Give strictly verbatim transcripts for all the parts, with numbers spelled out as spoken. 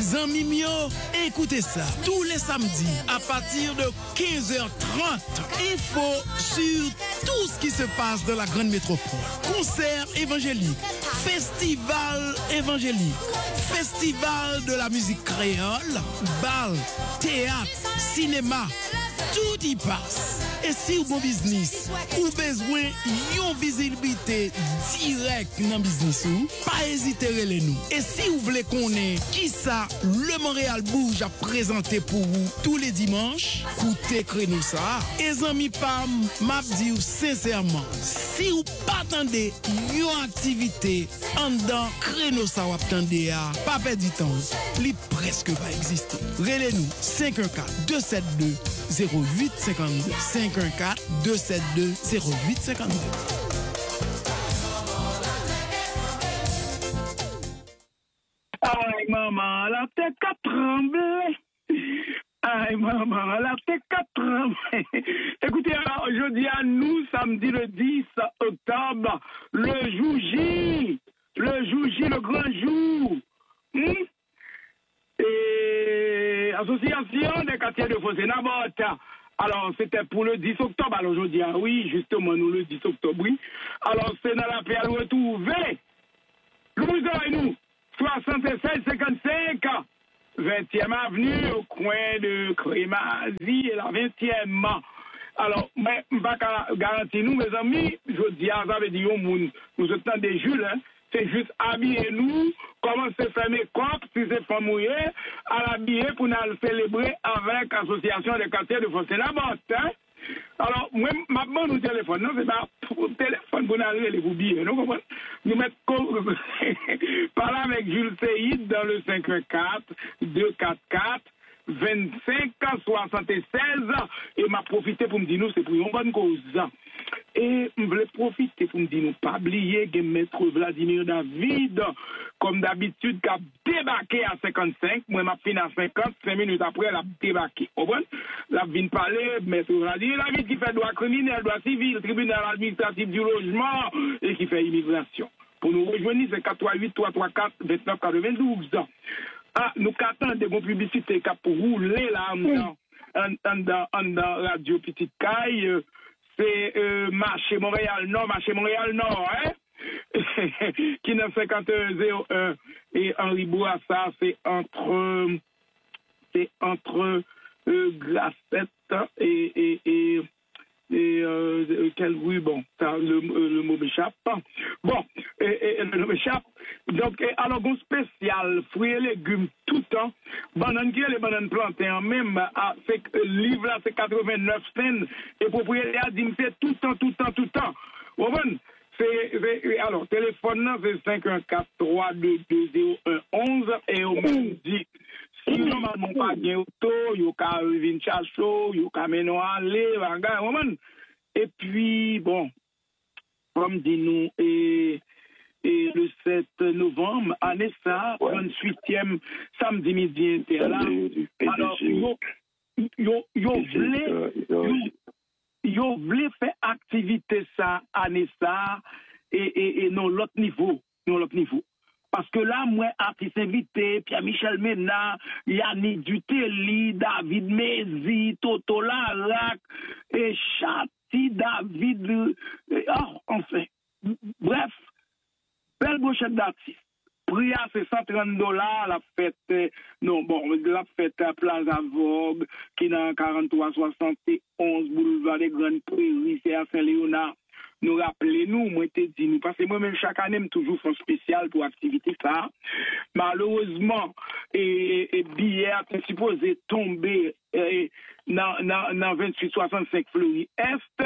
Zami mio, écoutez ça. Tous les samedis, à partir de quinze heures trente, info sur tout ce qui se passe dans la grande métropole. Concert évangélique, festival évangélique, festival de la musique créole, bal, théâtre, cinéma, tout y passe. Et si vous bon business, ou besoin yon visibilité directe dans business ou, pas hésiter à nous. Et si vous voulez connaître qui ça, le Montréal Bouge a présenté pour vous tous les dimanches, coûtez créneau ça. Et amis Pam, m'a dit sincèrement, si vous pas attendez yon activité en dedans créneau ça ou attendez à, pas perdre du temps, li presque pas exister. Relez-nous cinq un quatre deux sept deux zéro huit cinquante-deux cinq un quatre deux sept deux zéro huit cinquante-deux. Aïe maman, la tête a tremblé. Aïe maman, la tête a tremblé. Écoutez, alors, aujourd'hui à nous, samedi le dix octobre, le jour J, le jour J, le grand jour. Hmm? Et association des quartiers de Fossé-Nabotte. Alors, c'était pour le dix octobre. Alors, aujourd'hui, ah oui, justement, nous, le dix octobre, oui. Alors, c'est dans la paix à retrouver. Nous et nous, soixante-seize cinquante-cinq, vingtième avenue, au coin de Crémazie et la vingtième. Alors, mais, je ne vais pas garantir nous, mes amis, je dis, ça veut dire, nous, nous sommes des Jules, hein. C'est juste habiller nous, commencer à faire mes copes, si c'est pas mouillé, à l'habiller pour nous célébrer avec l'association des quartiers de Fossé-Nabotte. Hein? Alors, moi, maintenant, nous téléphone, non, c'est pas pour le téléphone pour nous aller les billets, non, comprenez? Nous mettons, parler avec Jules Seyid dans le cinq un quatre deux quatre quatre vingt-cinq soixante-seize et m'a profité pour me dire nous c'est pour une bonne cause et je voulais profiter pour me dire nous pas oublier que maître Vladimir David comme d'habitude qui a débarqué à cinquante-cinq moi m'a fini à cinquante cinq minutes après elle a débarqué au bon la vient parler maître Vladimir David qui fait droit criminel droit civil tribunal administratif du logement et qui fait immigration pour nous rejoindre c'est quatre trois huit trois trois quatre vingt-neuf quatre-vingt-douze. Ah, nous attendons des bonnes publicités pour rouler là en dans Radio Petite Caille. C'est euh, marché Montréal Nord, marché Montréal Nord, hein? Qui est cinquante et un zéro un. Et Henri Bourassa, c'est entre, c'est entre euh, Glassette et, et, et, et euh, quel rue, bon, ça, le, le mot m'échappe. Bon, et, et, le mot m'échappe. Donc, et, alors, bon spécial, fruits et légumes tout le temps. Banane qui est les bananes plantées en même, à, c'est, livre là, c'est quatre-vingt-neuf cents. Et propriétaire dit, c'est tout le temps, tout le temps, tout le temps. Vous voyez? C'est, c'est, alors, téléphone là, c'est cinq un quatre trois deux deux zéro un onze. Et on me dit, si normalement pas bien auto, yo ka vin chacho, yo ka meno aller, bagay, vous voyez? Et puis, bon, comme dit nous, et, et le sept novembre, Anessa, vingt-huitième samedi midi, là. Alors, yo, yo, yo, voulez, yo, yo voulez faire activité ça, Anessa, et, et, et non, l'autre niveau, non, l'autre niveau. Parce que là, moi, artiste invité, Pierre-Michel Ménard, Yannick Dutelli, David Mézi, Toto Larac, et Chati, David, et, oh, enfin. Bref, belle brochette d'artistes. Prix à c'est cent trente dollars, la fête, non, bon, la fête à Plaza Vogue, qui est dans quarante-trois soixante et onze, boulevard des Grandes Prairies, c'est à Saint-Léonard. Nous rappelez-nous, moi, t'ai dit, nous, parce que moi-même, chaque année, je toujours font spécial pour activité ça. Malheureusement, et, et billet est supposé tomber, et, dans, dans, dans vingt-huit soixante-cinq Fleury Est,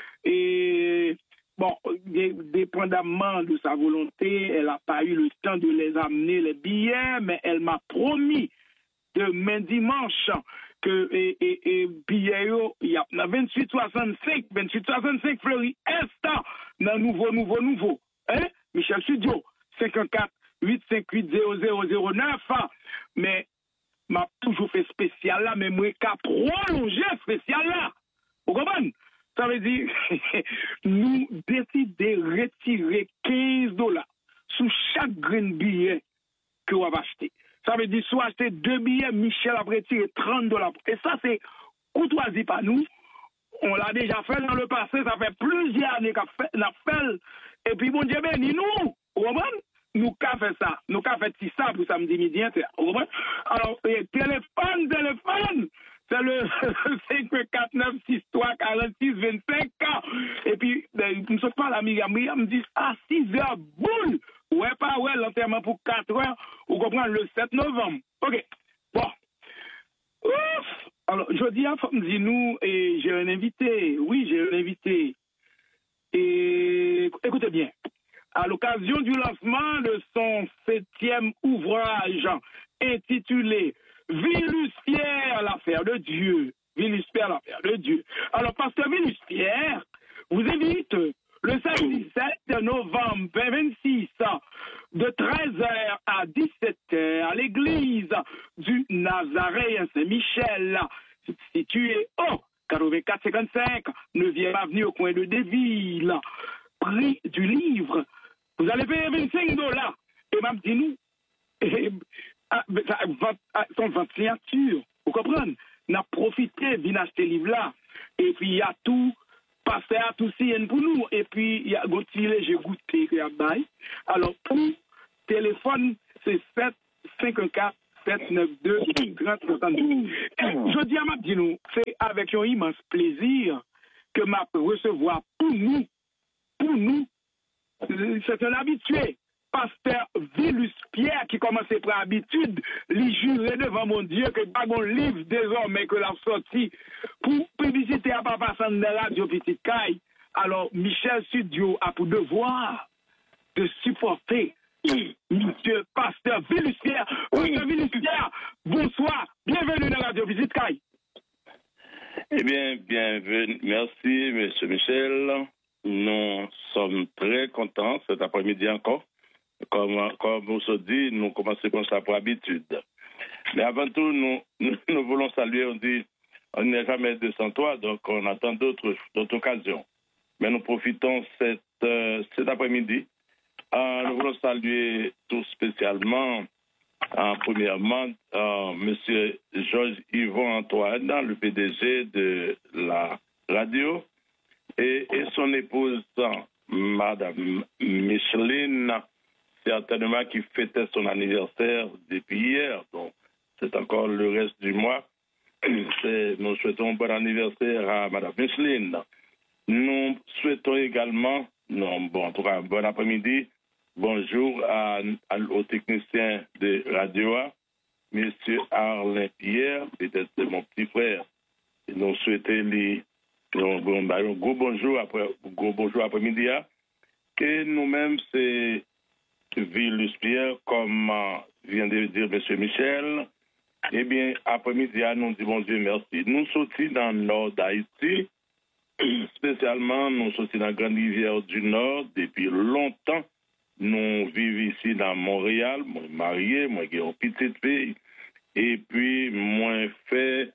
et, bon, dépendamment de sa volonté, elle n'a pas eu le temps de les amener, les billets, mais elle m'a promis demain dimanche que et, et, et billets, il y a vingt-huit soixante-cinq, vingt-huit soixante-cinq Fleury Est, dans nouveau, nouveau, nouveau. Hein? Michel Studio, cinq un quatre huit cinq huit zéro zéro zéro neuf. Mais, m'a toujours fait spécial là, mais moi, qu'à prolonger spécial là. Vous comprenez? Ça veut dire, nous décidons de retirer quinze dollars sous chaque grain billet que vous avez acheté. Ça veut dire vendredi soir, acheter deux billets, Michel a retiré trente dollars. Et ça, c'est courtoisie par nous. On l'a déjà fait dans le passé, ça fait plusieurs années qu'on fait, l'a fait. Et puis, bon Dieu béni, nous, vous comprenez? Nous avons fait ça. Nous avons fait ça pour samedi midi. Vous comprenez? Alors, téléphone, téléphone, c'est le cinq quatre neuf six trois quarante-six vingt-cinq. Et puis, nous ne sommes pas la Myriam. Myriam me dit, à six heures, boule. Ouais, pas ouais, l'enterrement pour quatre heures. Vous comprenez, le sept novembre. OK. Bon. Ouf. Alors, je dis à Femme nous, et j'ai un invité. Oui, j'ai un invité. Et écoutez bien. À l'occasion du lancement de son septième ouvrage intitulé Vilus Pierre, l'affaire de Dieu. Vilus Pierre, l'affaire de Dieu. Alors, pasteur Vilus Pierre vous invite le samedi sept novembre vingt-six de treize heures à dix-sept heures à l'église du Nazaréen Saint-Michel, située au quatre-vingt-quatre cinquante-cinq, neuvième avenue au coin de Desvilles. Prix du livre, vous allez payer vingt-cinq dollars. Et même dis-nous, son vingt signature, vous comprenez? On a profité d'y acheter ce livre-là. Et puis il y a tout, passé à tout si pour nous. Et puis il y a Gauthier, j'ai goûté, il y a bail. Alors pour téléphone, c'est sept cinq quatre sept neuf deux trente soixante-douze. Je dis à ma dis-nous, c'est avec un immense plaisir que m'a recevoir pour nous. Pour nous, c'est un habitué, pasteur Vilus Pierre, qui commençait par habitude, lui jurer devant mon Dieu que pas mon livre désormais que l'a sorti pour publicité à Papa Sande Radio Petite Caille. Alors, Michel Studio a pour devoir de supporter Monsieur pasteur Vilus Pierre. Pasteur Vilus Pierre, bonsoir, bienvenue dans Radio Petite Caille. Eh bien, bienvenue, merci, Monsieur Michel. Nous sommes très contents cet après-midi encore. Comme, comme on se dit, nous commençons comme ça pour habitude. Mais avant tout, nous, nous, nous voulons saluer, on dit, on n'est jamais de sans toi, donc on attend d'autres, d'autres occasions. Mais nous profitons cette, euh, cet après-midi. Euh, nous voulons saluer tout spécialement, euh, premièrement, euh, M. Georges Yvon Antoine, le P D G de la radio, et, et son épouse, Madame Micheline, certainement qui fêtait son anniversaire depuis hier, donc c'est encore le reste du mois. C'est, nous souhaitons un bon anniversaire à Madame Micheline. Nous souhaitons également, non, bon, en tout cas, un bon après-midi, bonjour à, à, aux techniciens de Radio A, M. Arlin Pierre, peut-être c'est mon petit frère. Et nous souhaitons les un gros bonjour après gros bonjour après-midi. Et nous-mêmes, c'est Vilus Pierre, comme vient de le dire M. Michel. Eh bien, après-midi, nous disons bon Dieu merci. Nous sommes dans le nord d'Haïti, spécialement, nous sommes dans la Grande Rivière du Nord depuis longtemps. Nous vivons ici dans Montréal, moi marié, moi j'ai une petite fille, et puis moi fait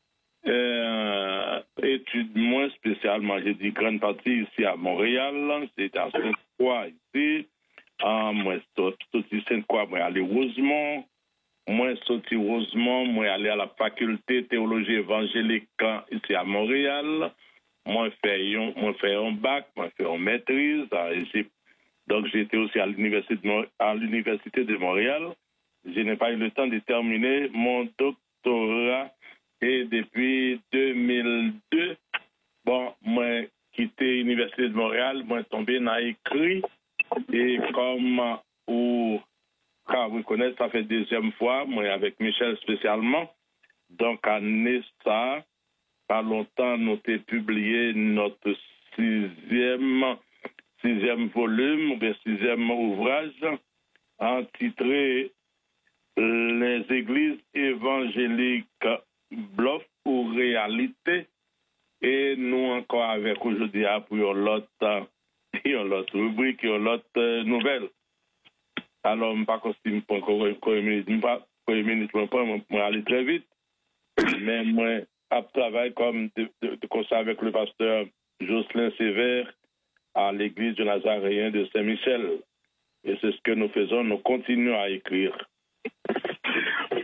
euh, études moins spécialement, j'ai dit grande partie ici à Montréal, c'est à Sainte-Croix ici, ah, moi sorti Sainte-Croix, moi allé Rosemont, moi sorti Rosemont, moi allé à la faculté théologie évangélique ici à Montréal, moi fait un, moi fait un bac, moi fait une maîtrise à Égypte. Donc, j'étais aussi à l'université de, à l'université de Montréal. Je n'ai pas eu le temps de terminer mon doctorat. Et depuis deux mille deux, bon, moi, quitté l'université de Montréal, moi, tombé dans l'écrit. Et comme ou, car vous connaissez, ça fait deuxième fois, moi, avec Michel spécialement. Donc, à Nesta, pas longtemps, nous avons publié notre sixième sixième volume, ou bien sixième ouvrage, intitulé Les églises évangéliques bluff ou réalité. Et nous encore avec aujourd'hui pour l'autre, l'autre rubrique, l'autre nouvelle. Alors, je ne sais pas si je peux encore une minute, je ne peux pas aller très vite, mais moi, je travaille comme de, de, de, comme ça avec le pasteur Jocelyn Sévère à l'église du Nazaréen de Saint-Michel. Et c'est ce que nous faisons, nous continuons à écrire.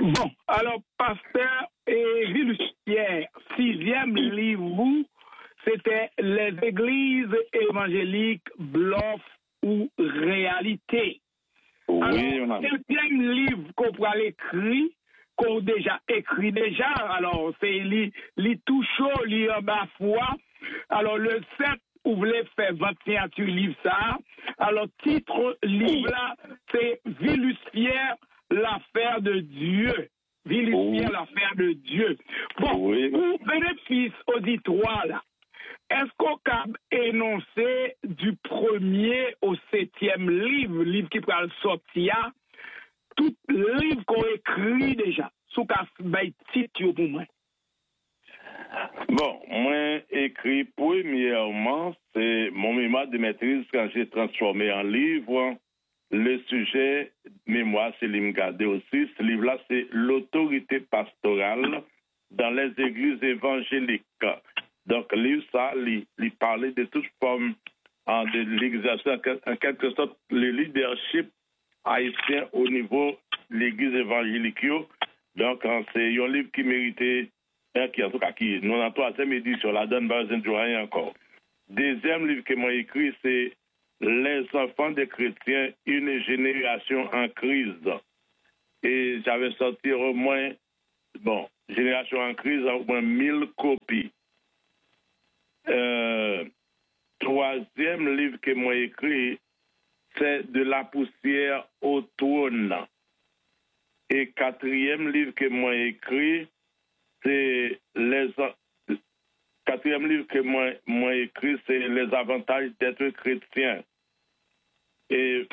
Bon, alors, pasteur et Vilus Pierre, sixième livre, c'était les églises évangéliques, bluff ou réalité. Oui, Alors, on a... septième livre qu'on pourra l'écrire, qu'on déjà écrit déjà, alors c'est li, li tout chaud, li en bas foi. Alors le sept, vous voulez faire vingt et un livre ça. Alors titre livre là, c'est Vilus Pierre, l'affaire de Dieu. Vilus Oui. Pierre, l'affaire de Dieu. Bon, Oui. pour bénéfice auditoire là, est-ce qu'on peut énoncer du premier au septième livre, livre qui pourra sortir, tout livre qu'on écrit déjà, sous qu'à titre pour moi? Bon, moi, écrit premièrement, c'est mon mémoire de maîtrise quand j'ai transformé en livre. Le sujet, mémoire, c'est l'imgardé aussi. Ce livre-là, c'est l'autorité pastorale dans les églises évangéliques. Donc, le livre, ça, il, il parlait de toute forme en, de l'exercice, en quelque sorte, le leadership haïtien au niveau de l'église évangélique. Donc, c'est un livre qui méritait, hein, qui en tout cas, qui, nous, en troisième édition, la donne Bazen encore. Deuxième livre que moi écrit, c'est Les enfants des chrétiens, une génération en crise. Et j'avais sorti au moins, bon, génération en crise, au moins mille copies. Euh, troisième livre que moi écrit, c'est De la poussière au trône. Et quatrième livre que moi écrit, c'est les quatrième livre que moi, moi écrit, c'est Les avantages d'être chrétien. Et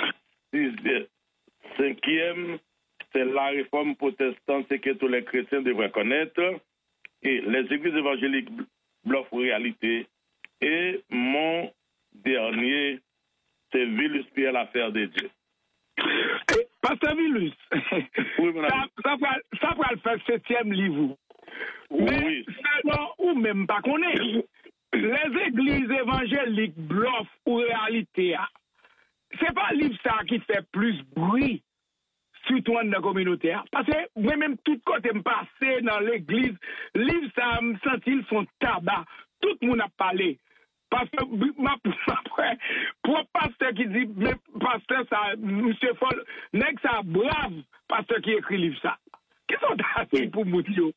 cinquième, c'est La réforme protestante, c'est que tous les chrétiens devraient connaître. Et les églises évangéliques bluffent réalité. Et mon dernier, c'est Vilus Pierre, l'affaire de Dieu. Et, Pasteur Vilus, Oui, ça, ça, va, ça va le faire septième livre. Mais oui. selon ou même pas qu'on est, les églises évangéliques bluffent ou réalité, c'est pas le livre ça qui fait plus bruit, surtout dans la communauté. Parce que moi-même, tout côté me passé dans l'église, livre ça me sentit ils font tabac. Tout le monde a parlé. Parce que, après, pour pasteur qui dit, mais pasteur, ça, monsieur Foll, n'est que ça brave, pasteur qui écrit livre ça. Qu'est-ce qu'on a dit pour Moutio?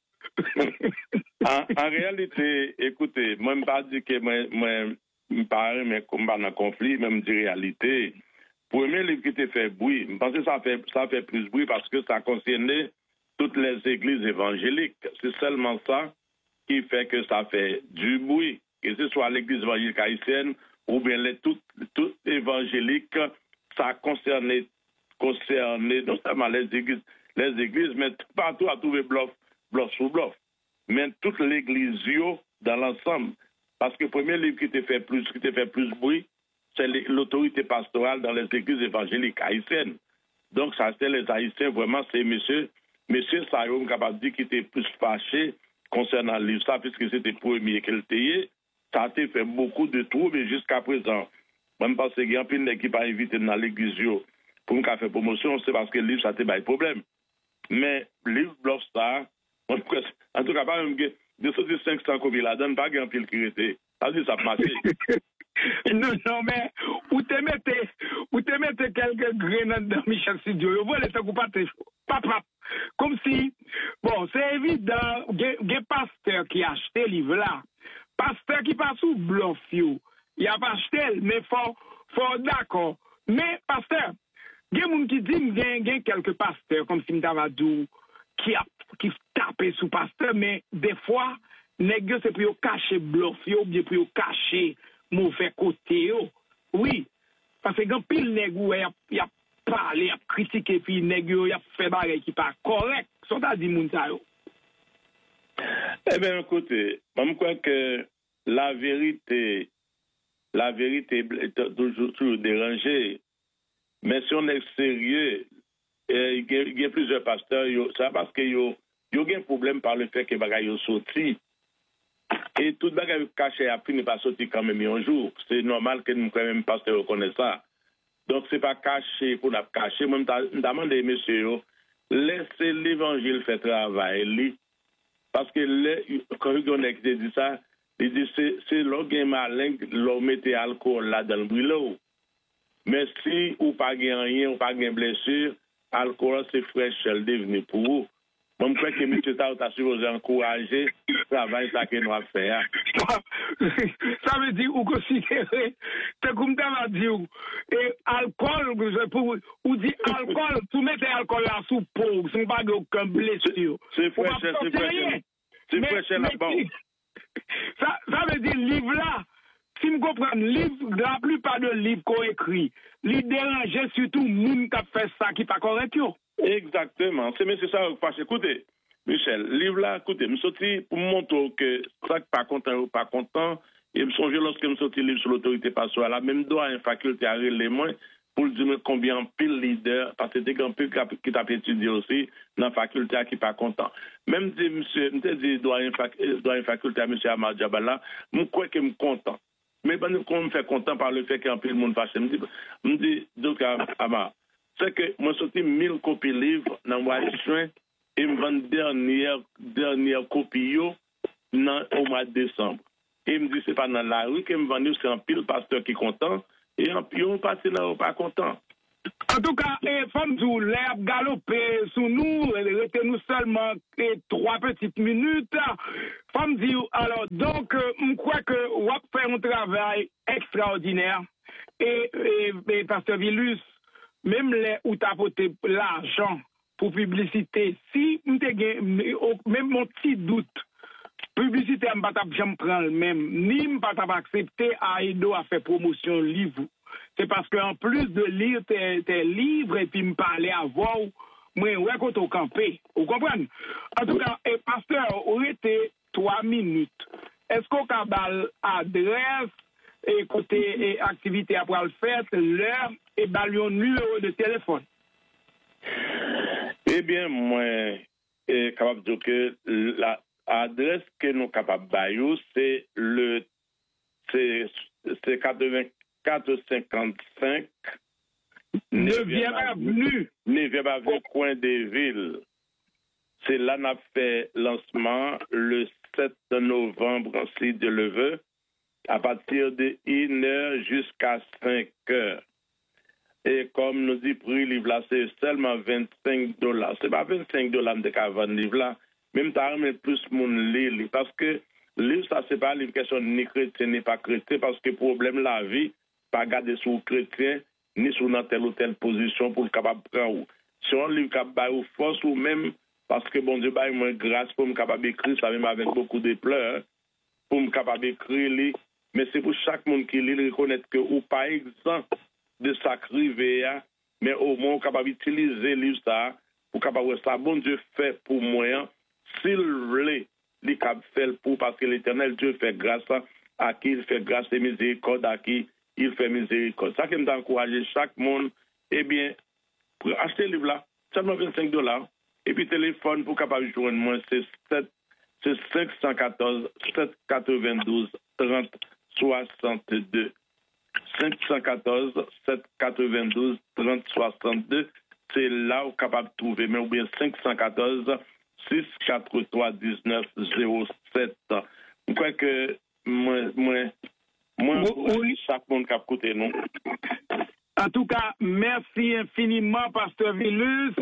en, en réalité, écoutez, moi, je ne pas dire que moi, moi, je parle, mais comme dans un conflit, même de réalité. Premier livre qui t'a fait bruit, je pense que ça fait, ça fait plus bruit parce que ça concernait toutes les églises évangéliques. C'est seulement ça qui fait que ça fait du bruit. Que ce soit l'église évangélique haïtienne ou bien les toutes tout évangéliques, ça concernait, concernait non seulement les églises, les églises, mais partout à trouver bluff, bluff sous bluff. Mais toute l'église dans l'ensemble. Parce que le premier livre qui t'a fait plus, qui t'a fait plus bruit, c'est l'autorité pastorale dans les églises évangéliques haïtiennes. Donc, ça, c'est les Haïtiens, vraiment, c'est monsieur, monsieur Sayoum capable de dire qu'il était plus fâché concernant le livre, ça, puisque c'était le premier qu'il était. Ça a été fait beaucoup de troubles, mais jusqu'à présent, même parce qu'il y a un peu qui pas invité dans l'église pour nous faire promotion, c'est parce que le livre, ça a été un problème. Mais le livre bluff ça, en tout cas, pas même de sortir cinq cents copies là-dedans, pas un pile qui était. Ça veut dire ça a marché. Non, non, mais où te mettez, où te mettez quelques grenades dans Michel Sidio, vous voulez ça couper pas pap. Comme si, bon, c'est évident, il y a un pasteur qui a acheté le livre là. Pasteur qui passe sous bluff, il a pas acheté, mais faut, faut d'accord. Mais pasteur, il y a des gens qui disent qu'il y a quelques pasteurs, comme si m'tava dit, qui a, qui tapent sous pasteur, mais des fois, les gars, c'est pour cacher bluff, ou bien pour cacher mauvais côté. Oui, parce que quand pile nègre, il a parlé, il a critiqué, puis nègre, il a fait bagarre qui pas correct. Ça t'a dit moun sa yo. Eh bien, écoutez, je crois que la vérité, la vérité est toujours, toujours dérangée. Mais si on est sérieux, il y, y a plusieurs pasteurs, c'est parce qu'il y, y a un problème par le fait que les bagages sont sortis. Et tout le bagage caché après n'est pas sorti quand même un jour. C'est normal que nous, quand même, pasteurs reconnaissent ça. Donc, ce n'est pas caché pour nous cacher. Moi, je demande, messieurs, laissez l'évangile faire travail. Parce que les, quand on a dit ça, il dit c'est, c'est l'organe malin, l'on mettait alcool là dans le brûlot. Mais si ou pas rien, ou pas de blessure, alcool c'est fraîcheur devenu pour vous. Moi, je crois que M. Tao t'a supposé encourager le travail ça que nous avons fait. Ça veut dire, ou considérer, c'est comme tu m'as dit, et alcool, pour, ou dit alcool, tu mettez alcool là sous peau, sans pas aucun blessure. C'est fraîcheur, c'est fraîcheur. C'est fraîcheur là-bas. Ça, ça veut dire, livre là, si je comprends, livre, la plupart de livres qu'on écrit, les déranger surtout moun qui fait ça qui pas correct. Exactement. C'est mais c'est ça parce écoutez, Michel, livre là, écoutez, me sorti pour montrer que ça pas content ou pas content, et me songer lorsque me sorti livre sur l'autorité pastorale, la même droit une faculté à les moins pour dire combien pile leader parce que c'est un peu qui t'a étudié aussi dans la faculté qui pas content. Même si monsieur me dit doit une faculté à monsieur Ahmad Jabala, me crois que me content. Mais ben qu'on me fait content par le fait qu'un peu le monde fâché. Me dit me dit donc Ahmad, c'est que moi sorti mille copies livres dans mois de juin et me vend dernière dernière copie dans au mois de décembre. Et me dit c'est pas dans la rue que me vend c'est un pile pasteur qui est content et un pion passé là pas content. En tout cas, les femmes sous l'herbe galopée sous nous, restez nous seulement et trois petites minutes. Femmes dit alors donc je crois que on va faire un travail extraordinaire et, et, et pasteur Vilus, même les où tu as apporté l'argent pour publicité, si même mon petit doute, publicité, je ne vais pas prendre même, ni je ne vais pas accepter à Edo à faire promotion livre. C'est parce qu'en plus de lire tes, tes livres et puis me parler à voix, moi, ouais, quand on campé. Vous comprenez? En tout cas, et pasteur, on était trois minutes. Est-ce qu'on a l'adresse et côté et activité après le faire, l'heure et le numéro de téléphone? Eh bien, moi, je suis capable de dire que l'adresse que nous sommes capables de bailler, c'est le c'est quatre-vingt-quatre cinquante-cinq neuvième avenue. neuvième avenue, coin des villes. C'est là qu'on a fait lancement le sept novembre, si Dieu le veut, à partir de une heure jusqu'à cinq heures. Et comme nous dit, prix livre là, c'est seulement vingt-cinq dollars. C'est pas vingt-cinq dollars de vendre livre là, même t'as même plus mon livre. Parce que livre, ça, c'est pas une question ni chrétien, ni pas chrétien, parce que problème la vie, pas garder sur chrétien, ni sur telle ou telle position pour le capable de prendre. Si on livre capable de force ou même, parce que bon Dieu, bah, moi, grâce pour me capable d'écrire, ça même avec beaucoup de pleurs, pour me capable d'écrire, mais c'est pour chaque monde qui lit, reconnaître que, ou par exemple, de sacrifier, mais au moins capable d'utiliser livre ça pour capable ça bon Dieu fait pour moi s'il veut il capable faire pour parce que l'Éternel Dieu fait grâce à qui il fait grâce et miséricorde à qui il fait miséricorde. Ça qui me encourager chaque monde eh bien pour acheter livre là seulement vingt-cinq dollars et puis téléphone pour capable joindre moi c'est sept c'est cinq un quatre sept cent quatre-vingt-douze trente soixante-deux cinq un quatre sept cent quatre-vingt-douze trente soixante-deux, c'est là où capable de trouver, mais ou bien cinq un quatre six cent quatre-vingt-trois dix-neuf zéro sept. Je crois que moi, moi, moi, oui. Chaque monde qui a écouté nous. En tout cas, merci infiniment, Pasteur Vilus.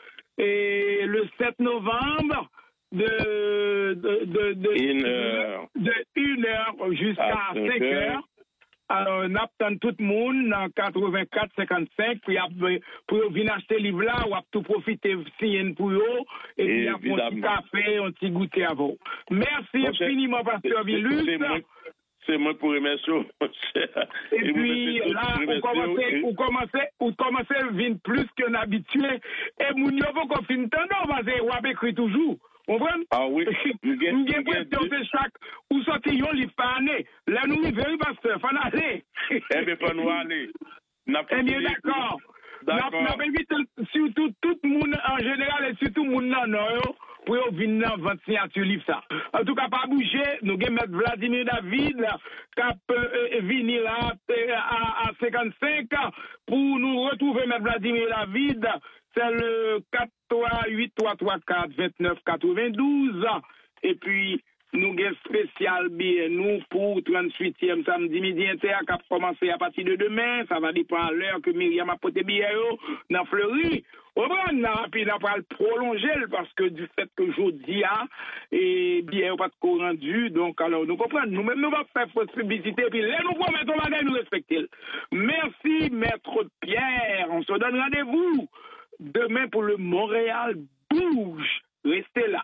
Et le sept novembre, de, de, de, de, une heure, de une heure jusqu'à cinq heures. Alors, on attend tout le monde dans quatre-vingt-quatre cinquante-cinq, puis pour venir acheter le livre là, on va tout profiter signer pour eux, et puis on un petit café, un petit goûter avant. Merci bon, infiniment, Pasteur Vilus. C'est moi pour remercier. Et, et puis là, on commence, on commence, on commence à venir plus qu'un habitué. Et mon niveau qu'on finit tendance, parce qu'on écrit toujours. On voit? Ah oui. Nous avons question c'est chaque, ou sorti yon livre par année. Là, nous vivons, pasteur, faut aller. Eh bien, faut nous aller. Eh bien, d'accord. Nous invité surtout tout le monde en général et surtout le monde dans nous pour venir vendre signature livre ça. En tout cas, pas bouger, nous avons M. Vladimir David qui a venu là à cinquante-cinq pour nous retrouver M. Vladimir David. c'est le quatre trois huit trois trois quatre vingt-neuf quatre-vingt-douze. Et puis, nous avons spécial bien nous pour trente-huitième samedi midi inter qui a commencé à partir de demain. Ça va dépendre à l'heure que Myriam a porté bien dans Fleury. Au moins, puis on va le prolonger parce que du fait que jeudi a et bien pas de rendu. Donc, alors, nous comprenons. Nous-mêmes, nous allons faire fausse publicité. Et puis, là, nous promettons la nous respecter. Merci, Maître Pierre. On se donne rendez-vous demain pour le Montréal Bouge. Restez là.